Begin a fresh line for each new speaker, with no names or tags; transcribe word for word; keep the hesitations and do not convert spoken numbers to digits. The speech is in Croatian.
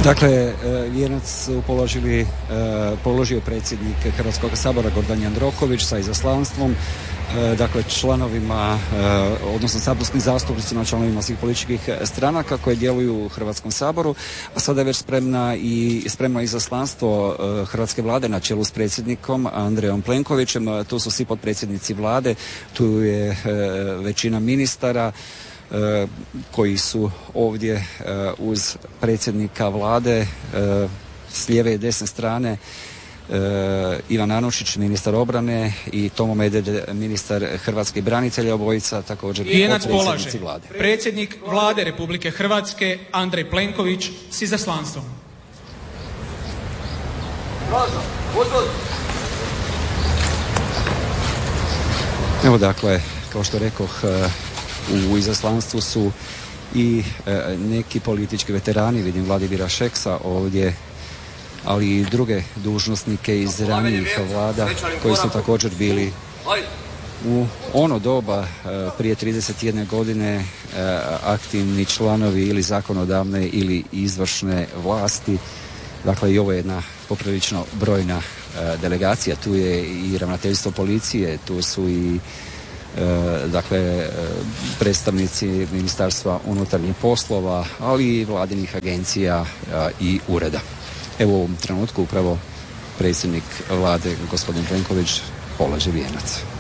Dakle, vijenac su položili, položio predsjednik Hrvatskog sabora Gordan Jandroković sa izaslanstvom, dakle članovima, odnosno saborskim zastupnicima, članovima svih političkih stranaka koje djeluju u Hrvatskom saboru, a sada je već spremna i spremno izaslanstvo Hrvatske vlade na čelu s predsjednikom Andrejom Plenkovićem. Tu su svi potpredsjednici vlade, tu je većina ministara koji su ovdje uz predsjednika vlade s lijeve i desne strane. Ivan Anušić, ministar obrane, i Tomo Medved, ministar hrvatskih branitelja, obojica također potpredsjednici vlade.
Predsjednik vlade Republike Hrvatske Andrej Plenković s izaslanstvom.
Evo, dakle, kao što rekoh, u izaslanstvu su i neki politički veterani, vidim Vladimira Šeksa ovdje, ali i druge dužnosnike iz ranijih vlada koji su također bili u ono doba prije trideset jedne godine aktivni članovi ili zakonodavne ili izvršne vlasti. Dakle, i ovo je jedna poprilično brojna delegacija. Tu je i ravnateljstvo policije, tu su i dakle predstavnici Ministarstva unutarnjih poslova, ali i vladinih agencija i ureda. Evo, u ovom trenutku upravo predsjednik vlade gospodin Plenković polaže vijenac.